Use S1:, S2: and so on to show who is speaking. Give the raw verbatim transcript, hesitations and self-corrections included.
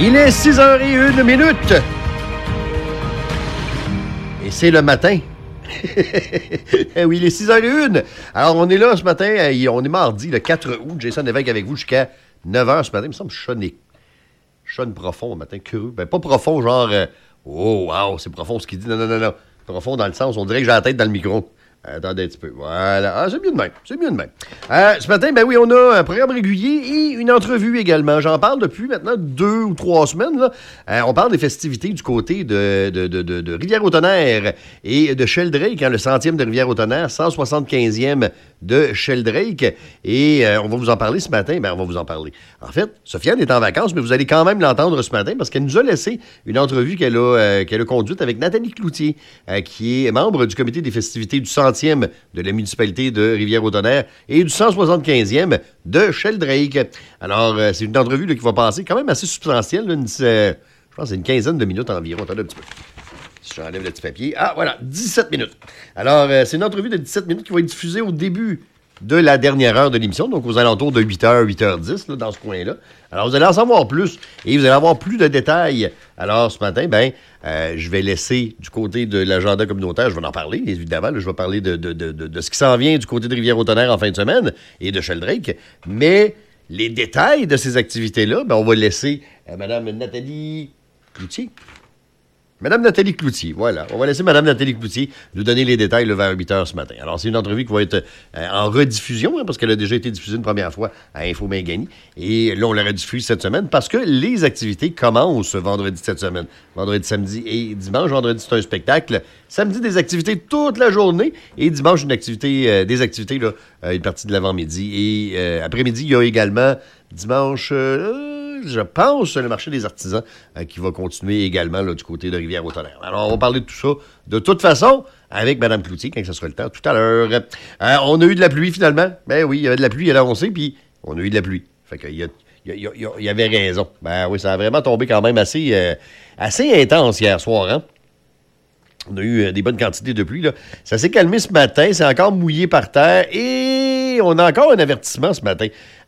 S1: Il est six heures zéro une minute. Et c'est le matin. Oui, il est six heures zéro une. Alors, on est là ce matin. On est mardi, le quatre août. Jason Lévesque avec vous jusqu'à neuf heures ce matin. Il me semble que je sonne, je sonne profond le matin, cru. Ben, pas profond, genre... Euh, oh, wow, c'est profond ce qu'il dit. Non, non, non, non. Profond dans le sens, on dirait que j'ai la tête dans le micro. Attendez un petit peu. Voilà. Ah, c'est mieux de même. C'est mieux de même. Euh, ce matin, ben oui, on a un programme régulier et une entrevue également. J'en parle depuis maintenant deux ou trois semaines. Là. Euh, on parle des festivités du côté de, de, de, de, de Rivière-au-Tonnerre et de Sheldrake, hein, le centième de Rivière-au-Tonnerre, cent soixante-quinzième de Sheldrake. Et euh, on va vous en parler ce matin. Ben, on va vous en parler. En fait, Sofiane est en vacances, mais vous allez quand même l'entendre ce matin parce qu'elle nous a laissé une entrevue qu'elle a, euh, qu'elle a conduite avec Nathalie Cloutier, euh, qui est membre du comité des festivités du centième de la municipalité de Rivière-au-Tonnerre et du cent soixante-quinzième de Sheldrake. Alors, euh, c'est une entrevue là, qui va passer quand même assez substantielle. Là, une, euh, je pense que c'est une quinzaine de minutes environ. Attendez un petit peu. Si j'enlève le petit papier. Ah, voilà, dix-sept minutes. Alors, euh, c'est une entrevue de dix-sept minutes qui va être diffusée au début de la dernière heure de l'émission, donc aux alentours de huit heures, huit heures dix, là, dans ce coin-là. Alors, vous allez en savoir plus et vous allez avoir plus de détails. Alors, ce matin, ben, euh, je vais laisser du côté de l'agenda communautaire, je vais en parler, évidemment. Là, je vais parler de, de, de, de, de ce qui s'en vient du côté de Rivière-au-Tonnerre en fin de semaine et de Sheldrake. Mais les détails de ces activités-là, ben, on va laisser à Mme Nathalie Cloutier. Madame Nathalie Cloutier, voilà. On va laisser Madame Nathalie Cloutier nous donner les détails là, vers huit heures ce matin. Alors, c'est une entrevue qui va être euh, en rediffusion, hein, parce qu'elle a déjà été diffusée une première fois à Info Méganie. Et là, on la rediffuse cette semaine parce que les activités commencent vendredi cette semaine. Vendredi, samedi et dimanche. Vendredi, c'est un spectacle. Samedi, des activités toute la journée. Et dimanche, une activité, euh, des activités, là, euh, une partie de l'avant-midi. Et euh, après-midi, il y a également dimanche... Euh, je pense, le marché des artisans euh, qui va continuer également là, du côté de Rivière-au-Tonnerre. Alors, on va parler de tout ça de toute façon avec Mme Cloutier quand ce sera le temps tout à l'heure. Euh, on a eu de la pluie finalement. Ben oui, il y avait de la pluie, elle a annoncé, puis on a eu de la pluie. Fait qu'il y, a, il y, a, il y avait raison. Ben oui, ça a vraiment tombé quand même assez, euh, assez intense hier soir, hein? On a eu euh, des bonnes quantités de pluie, là. Ça s'est calmé ce matin, c'est encore mouillé par terre et on a encore un avertissement ce matin.